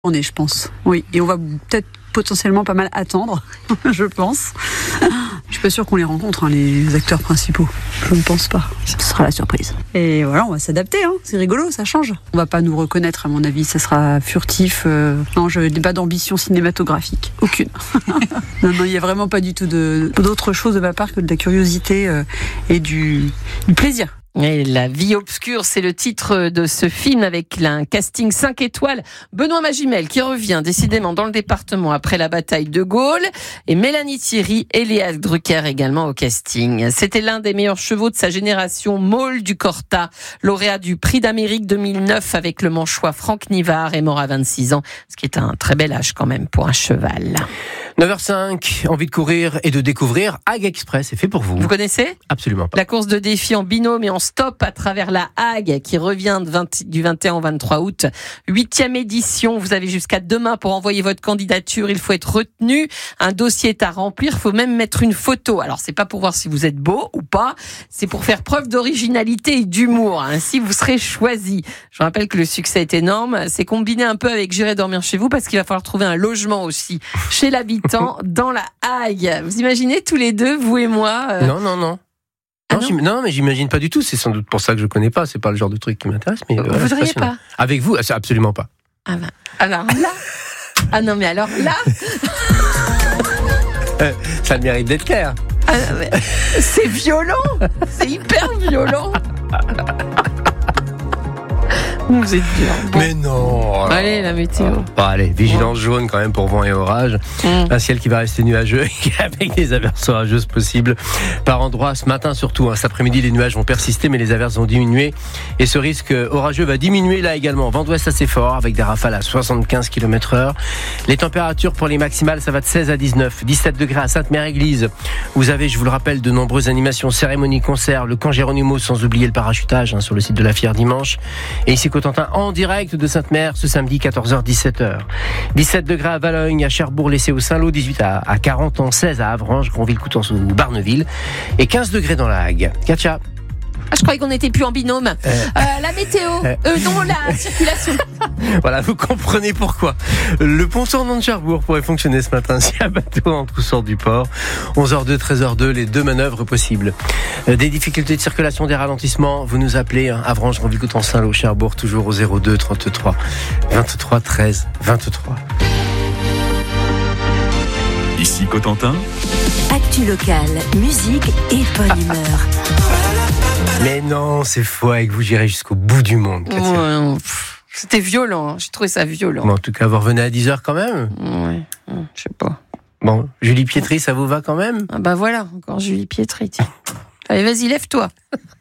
journée, je pense. Oui, et on va peut-être potentiellement pas mal attendre, je pense. Je suis pas sûre qu'on les rencontre, les acteurs principaux. Je ne pense pas. Ce sera la surprise. Et voilà, on va s'adapter. C'est rigolo, ça change. On va pas nous reconnaître, à mon avis. Ça sera furtif. Non, je n'ai pas d'ambition cinématographique. Aucune. Non, il n'y a vraiment pas du tout d'autre chose de ma part que de la curiosité et du plaisir. Et La vie obscure, c'est le titre de ce film avec un casting 5 étoiles. Benoît Magimel qui revient décidément dans le département après la bataille de Gaulle et Mélanie Thierry et Léa Drucker également au casting. C'était l'un des meilleurs chevaux de sa génération, Maul du Corta, lauréat du prix d'Amérique 2009 avec le manchois Franck Nivard, est mort à 26 ans, ce qui est un très bel âge quand même pour un cheval. 9h05, envie de courir et de découvrir Hague Express, c'est fait pour vous. Vous connaissez ? Absolument pas. La course de défi en binôme et en stop à travers la Hague qui revient du 21 au 23 août. 8e édition, vous avez jusqu'à demain pour envoyer votre candidature, il faut être retenu, un dossier est à remplir, il faut même mettre une photo. Alors c'est pas pour voir si vous êtes beau ou pas, c'est pour faire preuve d'originalité et d'humour, ainsi vous serez choisi. Je rappelle que le succès est énorme, c'est combiné un peu avec J'irai dormir chez vous parce qu'il va falloir trouver un logement aussi chez l'habitant dans la Hague. Vous imaginez tous les deux, vous et moi Non. Ah Non, mais j'imagine pas du tout. C'est sans doute pour ça que je connais pas. C'est pas le genre de truc qui m'intéresse. Mais vous voudriez pas ? Avec vous, absolument pas. Ah ben, alors là. Ah non, mais alors là. Ça a le mérite d'être clair. Ah, c'est violent. C'est hyper violent. Vous êtes dur. Bon. Mais non. Allez, la météo. Bon, allez, vigilance jaune quand même pour vent et orage. Un ciel qui va rester nuageux avec des averses orageuses possibles par endroits ce matin surtout. Cet après-midi, les nuages vont persister, mais les averses vont diminuer. Et ce risque orageux va diminuer là également. Vent d'ouest assez fort avec des rafales à 75 km/h. Les températures pour les maximales, ça va de 16 à 19. 17 degrés à Sainte-Mère-Église. Vous avez, je vous le rappelle, de nombreuses animations, cérémonies, concerts, le camp Géronimo, sans oublier le parachutage sur le site de la Fière dimanche. Et ici, Cotentin en direct de Sainte-Mère ce samedi 14h-17h. 17 degrés à Valognes, à Cherbourg, l'Essai au Saint-Lô, 18 à 40 ans, 16 à Avranches, Gronville, Coutances ou Barneville et 15 degrés dans la Hague. Katia. Je croyais qu'on n'était plus en binôme. La météo, non, la circulation. Voilà, vous comprenez pourquoi. Le pont tournant de Cherbourg pourrait fonctionner ce matin si un bateau entre ou sort du port. 11h02, 13h02, les deux manœuvres possibles. Des difficultés de circulation, des ralentissements, vous nous appelez Avranches, Gronville, Coutances, Saint-Lô, Cherbourg, toujours au 02 33 23 13 23. Ici Cotentin. Actu locale, musique et bonne humeur. Mais non, c'est faux, avec vous j'irai jusqu'au bout du monde, Katia. Ouais, c'était violent, j'ai trouvé ça violent. Bon, en tout cas, vous revenez à 10h quand même. Ouais, je sais pas. Bon, Julie Pietri, ça vous va quand même? Ah bah voilà, encore Julie Pietri. Allez, vas-y, lève-toi.